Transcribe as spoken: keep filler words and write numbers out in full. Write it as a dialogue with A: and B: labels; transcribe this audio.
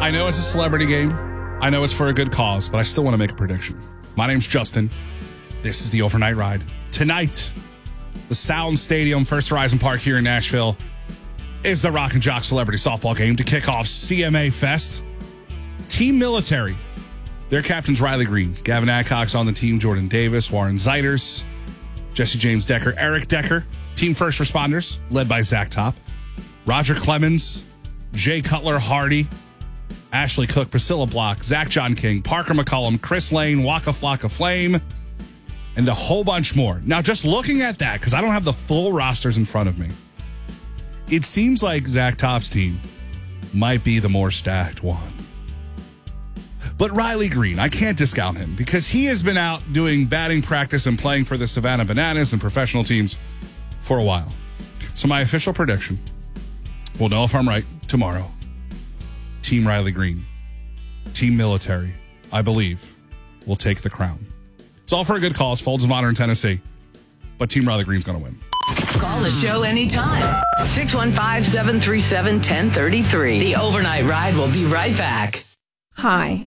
A: I know it's a celebrity game. I know it's for a good cause, but I still want to make a prediction. My name's Justin. This is the Overnight Ride. Tonight, the Sound Stadium, First Horizon Park here in Nashville, is the Rock and Jock Celebrity Softball game to kick off C M A Fest. Team Military. Their captains Riley Green, Gavin Adcock's on the team, Jordan Davis, Warren Zeiters, Jesse James Decker, Eric Decker. Team First Responders, led by Zach Top, Roger Clemens, Jay Cutler Hardy, Ashley Cook, Priscilla Block, Zach John King, Parker McCollum, Chris Lane, Waka Flocka Flame, and a whole bunch more. Now, just looking at that, because I don't have the full rosters in front of me, it seems like Zach Top's team might be the more stacked one. But Riley Green, I can't discount him because he has been out doing batting practice and playing for the Savannah Bananas and professional teams for a while. So my official prediction, we'll know if I'm right tomorrow. Team Riley Green, Team Military, I believe, will take the crown. It's all for a good cause, Folds of Honor in Tennessee. But Team Riley Green's going to win.
B: Call the show anytime. six one five, seven three seven, one zero three three. The Overnight Ride will be right back.
C: Hi,